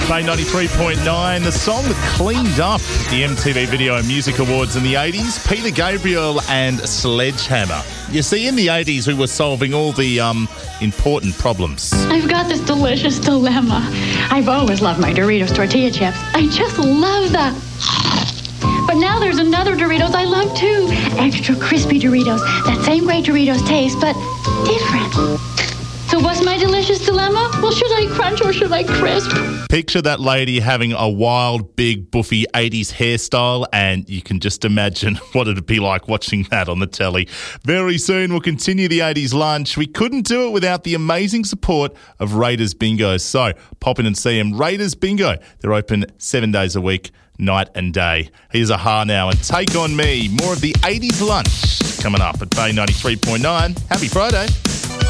Bay 93.9, the song that cleaned up the MTV Video and Music Awards in the 80s, Peter Gabriel and Sledgehammer. You see, in the 80s, we were solving all the important problems. I've got this delicious dilemma. I've always loved my Doritos tortilla chips. I just love that. But now there's another Doritos I love too. Extra crispy Doritos. That same great Doritos taste, but different. So what's my delicious dilemma? Well, should I crunch or should I crisp? Picture that lady having a wild, big, buffy 80s hairstyle, and you can just imagine what it'd be like watching that on the telly. Very soon, we'll continue the 80s lunch. We couldn't do it without the amazing support of Raiders Bingo. So pop in and see them. Raiders Bingo. They're open 7 days a week, night and day. Here's Aha now and Take On Me. More of the 80s lunch coming up at Bay 93.9. Happy Friday.